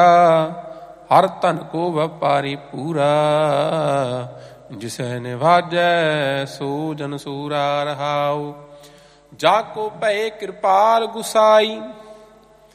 ਹਰ ਧਨ ਕੋ ਵਪਾਰੀ ਪੂਰਾ, ਜਿਸੈ ਨਿਵਾਜੈ ਸੋ ਜਨ ਸੂਰਾ ਰਹਾਉ। ਜਾ ਕੋ ਭਏ ਕਿਰਪਾਲ ਗੁਸਾਈ,